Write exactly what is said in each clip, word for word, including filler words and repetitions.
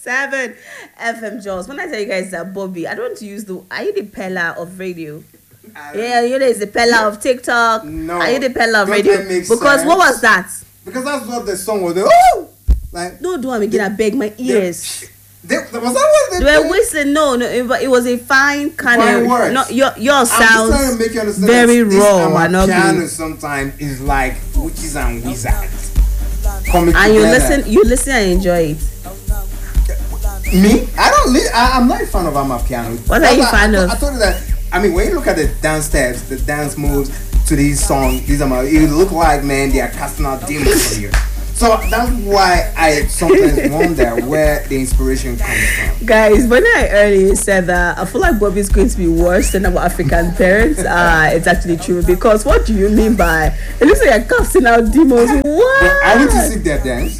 seven F M Jaws. When I tell you guys that Bobby, I don't use the. Are you the Pella of radio? Yeah, you know, it's the Pella of TikTok. No. Are you the Pella of Don't radio? that make Because sense? what was that? Because that's what the song was. Oh! Like, No, do I get I beg my ears. they, was that what they, They were whistling. No, no, it, wa- it was a fine kind Fine of. words. No, your your I'm just trying to sounds make you understand very that this raw and ugly. piano sometimes is like witches and wizards coming And you together. listen, you listen and enjoy it. Me? I don't. Li- I, I'm not a fan of Amapiano. What are That's you why fan I, of? I told you that. I mean, when you look at the dance steps, the dance moves to these songs, these are my. It look like, man, they are casting out demons for you. So that's why I sometimes wonder where the inspiration comes from. Guys, when I earlier said that I feel like Bobby's going to be worse than our African parents, uh, it's actually true. Because what do you mean by it looks like you're casting out demons? What? But I want to see their dance.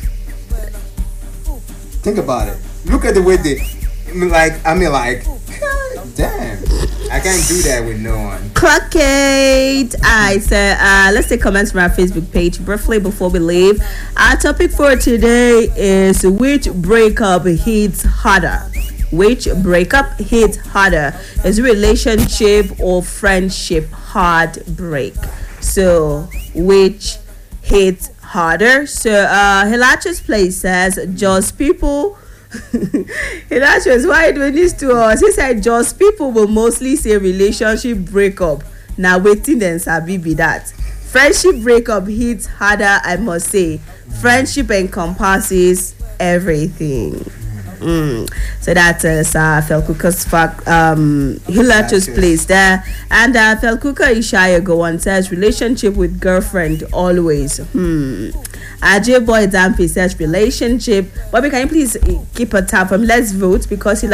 Think about it. Look at the way they, like, I mean, like, God damn, I can't do that with no one. Clock it. I said, uh, let's take comments from our Facebook page briefly before we leave. Our topic for today is which breakup hits harder? Which breakup hits harder? Is relationship or friendship heartbreak? So, which hits harder? So, uh, Hilachi's place says, just people. Hilachi's why doing this to us? He said, just people will mostly say relationship breakup. Now, waiting then, Sabi be that. Friendship breakup hits harder, I must say. Friendship encompasses everything. Mm. So that is uh, Felkuka's fact. Um, Hilachi's place there, and uh, Felkuka Ishaya go on says relationship with girlfriend always. Hmm. Ajay Boy Dampi says relationship. Bobby, can you please keep a tab from Let's Vote because he.